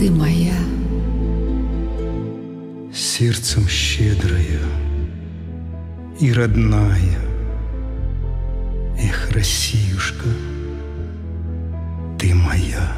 ты моя. Сердцем щедрая и родная. Эх, Россиюшка, ты моя.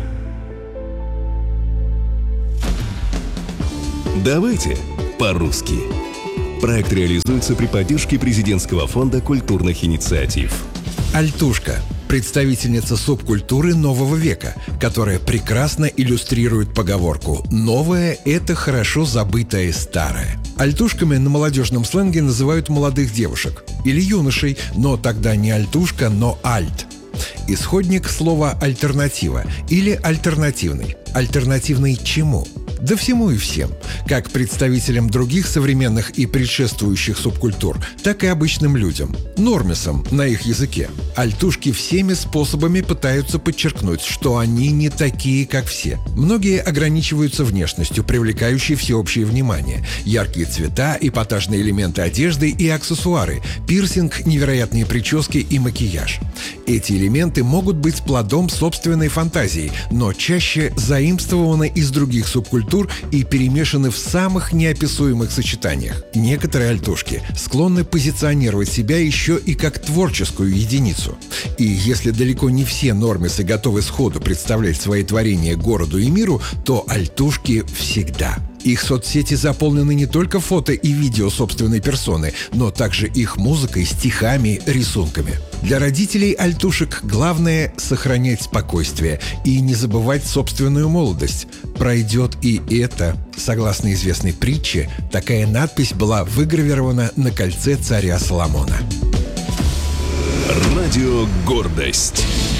Давайте по-русски. Проект реализуется при поддержке Президентского фонда культурных инициатив. Альтушка – представительница субкультуры нового века, которая прекрасно иллюстрирует поговорку «новое – это хорошо забытое старое». Альтушками на молодежном сленге называют молодых девушек или юношей, но тогда не альтушка, но альт. Исходник слова «альтернатива» или «альтернативный». Альтернативный чему? Да всему и всем, как представителям других современных и предшествующих субкультур, так и обычным людям, нормисам на их языке. Альтушки всеми способами пытаются подчеркнуть, что они не такие, как все. Многие ограничиваются внешностью, привлекающей всеобщее внимание. Яркие цвета, эпатажные элементы одежды и аксессуары, пирсинг, невероятные прически и макияж. Эти элементы могут быть плодом собственной фантазии, но чаще заимствованы из других субкультур и перемешаны в самых неописуемых сочетаниях. Некоторые альтушки склонны позиционировать себя еще и как творческую единицу. И если далеко не все нормисы готовы сходу представлять свои творения городу и миру, то альтушки всегда. Их соцсети заполнены не только фото и видео собственной персоны, но также их музыкой, стихами, рисунками. Для родителей альтушек главное – сохранять спокойствие и не забывать собственную молодость. Пройдет и это. Согласно известной притче, такая надпись была выгравирована на кольце царя Соломона. Радио «Гордость».